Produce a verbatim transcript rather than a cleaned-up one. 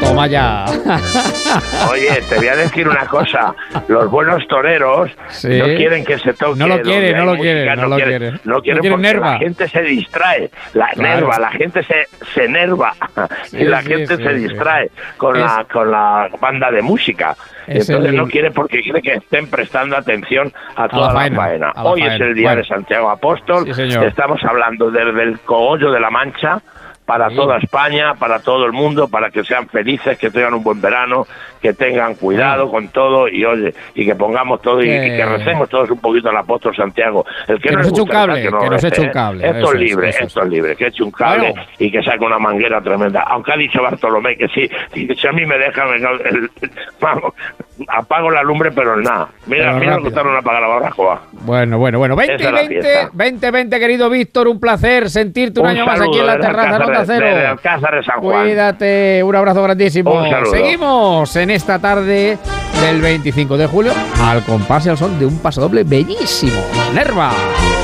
Toma ya. Oye, te voy a decir una cosa. Los buenos toreros sí. no quieren que se toque. No lo quieren, no lo quieren, no lo quieren. quieren. No quieren no porque nerva. la gente se distrae. La claro. nerva, la gente se, se enerva. Sí, y la sí, gente sí, se sí. distrae con, es, la, con la banda de música. Entonces el... no quiere porque quiere que estén prestando atención a toda a la faena. la faena. A la Hoy faena. es el día bueno. de Santiago Apóstol. Sí, señor. Estamos hablando desde el cogollo de la Mancha para sí. toda España, para todo el mundo, para que sean felices, que tengan un buen verano, que tengan cuidado sí. con todo y oye, y que pongamos todo y, y que recemos todos un poquito al apóstol Santiago. El que, que no nos eche un cable, que, no que nos rece, eche un cable. Esto eso es libre, es, eso esto es libre, que eche un cable bueno. y que saque una manguera tremenda. Aunque ha dicho Bartolomé que sí, si a mí me deja, me, el, vamos, apago la lumbre, pero nada. Mira, pero mira lo que tardan a apagar la barbacoa. Bueno, bueno, bueno. veinte y veinte, veinte, veinte, querido Víctor, un placer sentirte un, un año más aquí en la terraza de Onda Cero. De Alcázar de San Juan. Cuídate, un abrazo grandísimo. Seguimos en esta tarde del veinticinco de julio al compás y al son de un pasodoble bellísimo. Nerva.